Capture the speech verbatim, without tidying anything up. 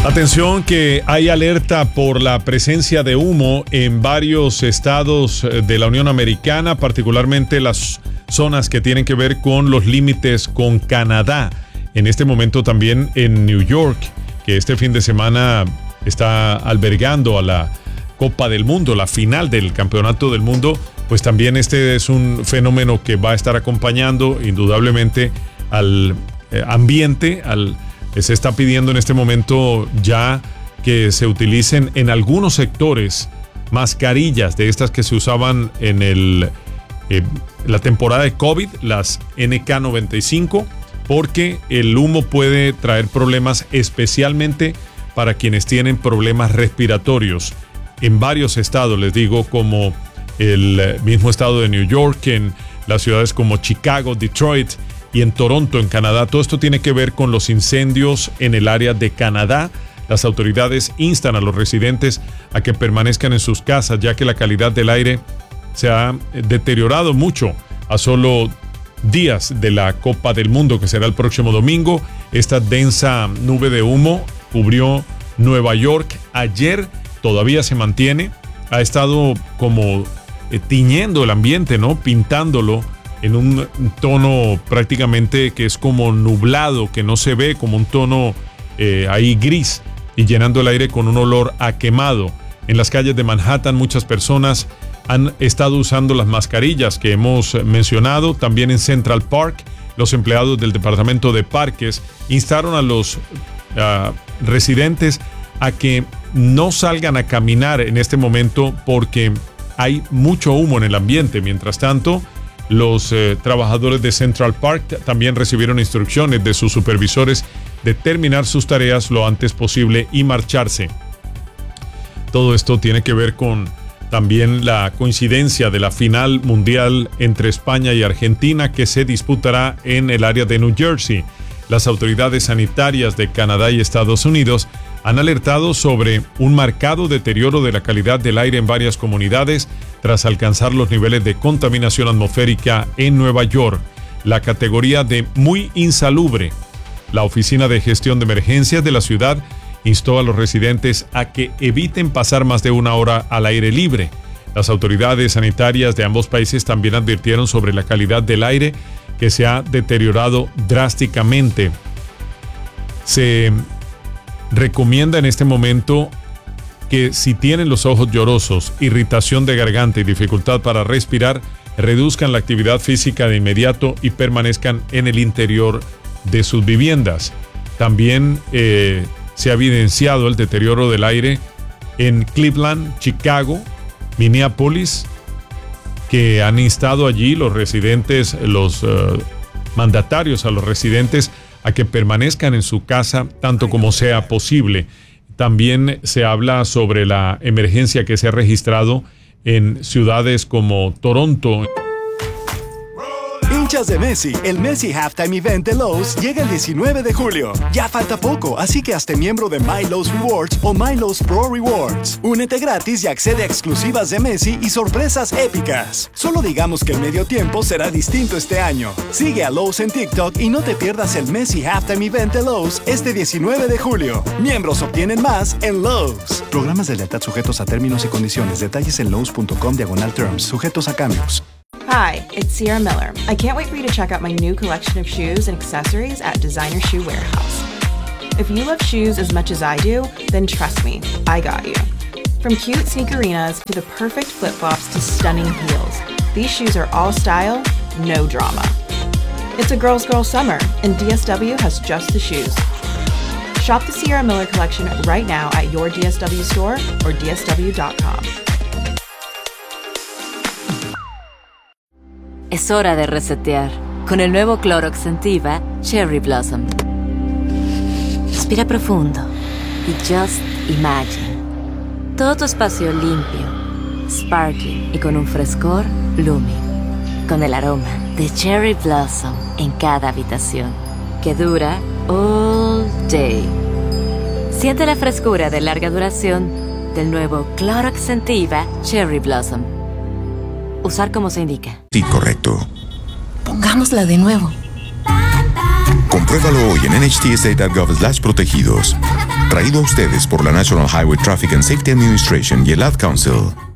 Atención que hay alerta por la presencia de humo en varios estados de la Unión Americana, particularmente las zonas que tienen que ver con los límites con Canadá. En este momento también en New York, que este fin de semana está albergando a la Copa del Mundo, la final del Campeonato del Mundo, pues también este es un fenómeno que va a estar acompañando indudablemente al eh, ambiente, al se está pidiendo en este momento ya que se utilicen en algunos sectores mascarillas de estas que se usaban en el, eh, la temporada de COVID, las N K noventa y cinco, porque el humo puede traer problemas especialmente para quienes tienen problemas respiratorios. En varios estados, les digo, como el mismo estado de New York, en las ciudades como Chicago, Detroit, y en Toronto, en Canadá. Todo esto tiene que ver con los incendios en el área de Canadá. Las autoridades instan a los residentes a que permanezcan en sus casas, ya que la calidad del aire se ha deteriorado mucho a solo días de la Copa del Mundo, que será el próximo domingo. Esta densa nube de humo cubrió Nueva York. Ayer todavía se mantiene. Ha estado como eh, tiñendo el ambiente, ¿no? Pintándolo en un tono prácticamente que es como nublado, que no se ve, como un tono eh, ahí gris, y llenando el aire con un olor a quemado. En las calles de Manhattan muchas personas han estado usando las mascarillas que hemos mencionado. También en Central Park, los empleados del Departamento de Parques instaron a los uh, residentes a que no salgan a caminar en este momento porque hay mucho humo en el ambiente. Mientras tanto, los eh, trabajadores de Central Park también recibieron instrucciones de sus supervisores de terminar sus tareas lo antes posible y marcharse. Todo esto tiene que ver con también la coincidencia de la final mundial entre España y Argentina, que se disputará en el área de New Jersey. Las autoridades sanitarias de Canadá y Estados Unidos han alertado sobre un marcado deterioro de la calidad del aire en varias comunidades tras alcanzar los niveles de contaminación atmosférica en Nueva York, la categoría de muy insalubre. La Oficina de Gestión de Emergencias de la ciudad instó a los residentes a que eviten pasar más de una hora al aire libre. Las autoridades sanitarias de ambos países también advirtieron sobre la calidad del aire, que se ha deteriorado drásticamente. Se recomienda en este momento que si tienen los ojos llorosos, irritación de garganta y dificultad para respirar, reduzcan la actividad física de inmediato y permanezcan en el interior de sus viviendas. También eh, se ha evidenciado el deterioro del aire en Cleveland, Chicago, Minneapolis, que han instado allí los residentes, los uh, mandatarios a los residentes a que permanezcan en su casa tanto como sea posible. También se habla sobre la emergencia que se ha registrado en ciudades como Toronto. Hinchas de Messi, el Messi Halftime Event de Lowe's llega el diecinueve de julio. Ya falta poco, así que hazte miembro de My Lowe's Rewards o My Lowe's Pro Rewards. Únete gratis y accede a exclusivas de Messi y sorpresas épicas. Solo digamos que el medio tiempo será distinto este año. Sigue a Lowe's en TikTok y no te pierdas el Messi Halftime Event de Lowe's este diecinueve de julio. Miembros obtienen más en Lowe's. Programas de lealtad sujetos a términos y condiciones. Detalles en lowes.com diagonal terms. Sujetos a cambios. Hi, it's Sierra Miller. I can't wait for you to check out my new collection of shoes and accessories at Designer Shoe Warehouse. If you love shoes as much as I do, then trust me, I got you. From cute sneakerinas to the perfect flip-flops to stunning heels, these shoes are all style, no drama. It's a girl's girl summer, and D S W has just the shoes. Shop the Sierra Miller collection right now at your D S W store or D S W dot com. Es hora de resetear con el nuevo Clorox Scentiva Cherry Blossom. Respira profundo y just imagine. Todo tu espacio limpio, sparkling y con un frescor blooming. Con el aroma de Cherry Blossom en cada habitación, que dura all day. Siente la frescura de larga duración del nuevo Clorox Scentiva Cherry Blossom. Usar como se indica. Sí, correcto. Pongámosla de nuevo. Compruébalo hoy en N H T S A punto gov slash protegidos. Traído a ustedes por la National Highway Traffic and Safety Administration y el Ad Council.